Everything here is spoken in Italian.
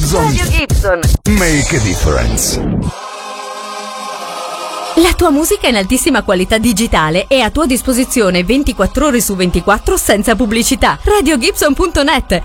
Gibson. Radio Gibson. Make a difference. La tua musica in altissima qualità digitale è a tua disposizione 24 ore su 24 senza pubblicità. RadioGibson.net,